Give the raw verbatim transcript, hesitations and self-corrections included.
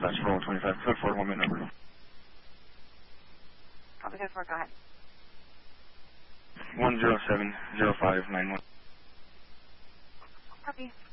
dispatch for one twenty-five, code four, one minute number. Copy code four, go ahead. one zero seven zero five nine one. Copy.